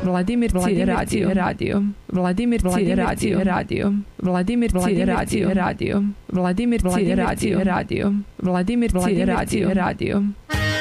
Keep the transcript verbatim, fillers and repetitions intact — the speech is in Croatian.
Vladimir Radio Radio Vladimir Radio Radio Vladimir Radio Radio Vladimir Radio Radio Vladimir Radio Radio